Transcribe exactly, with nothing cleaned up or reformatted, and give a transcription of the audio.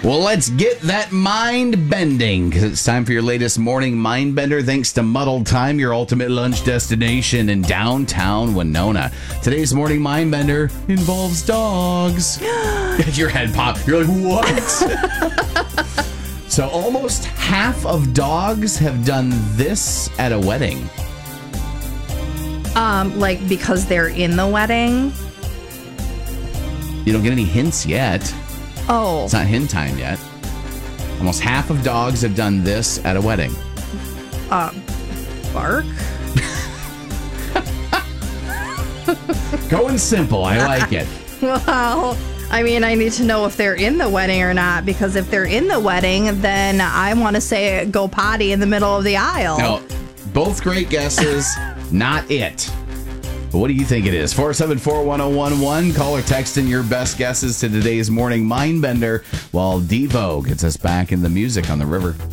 Well, let's get that mind bending, because it's time for your latest morning mind bender. Thanks to Muddled Time, your ultimate lunch destination in downtown Winona. Today's morning mind bender involves dogs. Your head popped. You're like, what? So almost half of dogs have done this at a wedding. Um, like because they're in the wedding? You don't get any hints yet. Oh. It's not hint time yet. Almost half of dogs have done this at a wedding. Uh, bark? Going simple. I like it. Well, I mean, I need to know if they're in the wedding or not, because if they're in the wedding, then I want to say go potty in the middle of the aisle. No, both great guesses. Not it. But what do you think it is? four seven four, one oh one one. Call or text in your best guesses to today's morning mind bender while Devo gets us back in the music on the river.